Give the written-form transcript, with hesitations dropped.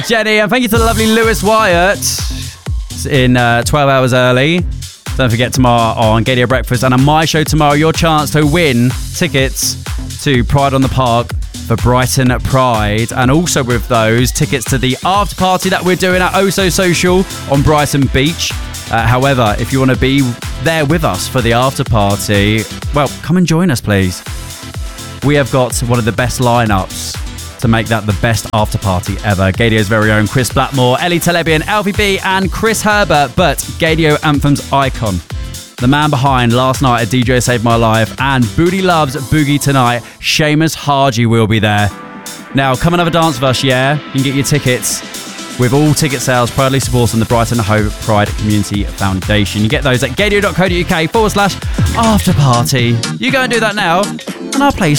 Jenny, and thank you to the lovely Lewis Wyatt in 12 hours early. Don't forget tomorrow on Gadio Breakfast and on my show tomorrow, your chance to win tickets to Pride on the Park for Brighton Pride, and also with those tickets to the after party that we're doing at Oso Social on Brighton Beach. However, if you want to be there with us for the after party, well, come and join us, please. We have got one of the best lineups to make that the best after party ever. Gadio's very own Chris Blackmore, Ellie Telebian, Alfie B and Chris Herbert, but Gadio Anthem's icon, the man behind Last Night, a DJ Saved My Life, and Booty Loves Boogie Tonight, Seamus Haji will be there. Now, come and have a dance with us, yeah? You can get your tickets with all ticket sales proudly supporting the Brighton Hove Pride Community Foundation. You get those at gadio.co.uk/after party. You go and do that now, and I'll play